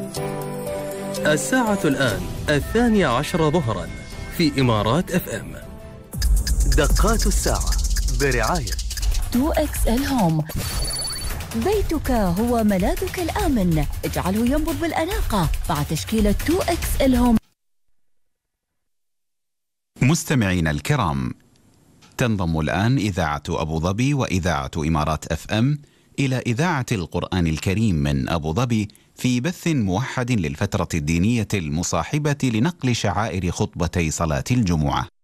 الساعة الآن 12 ظهرا في إمارات اف ام. دقات الساعة برعاية 2XL هوم. بيتك هو ملاذك الآمن، اجعله ينبض بالأناقة مع تشكيلة 2XL هوم. مستمعينا الكرام، تنضم الآن إذاعة أبو ظبي وإذاعة إمارات اف ام إلى إذاعة القرآن الكريم من أبو ظبي في بث موحد للفترة الدينية المصاحبة لنقل شعائر خطبتي صلاة الجمعة.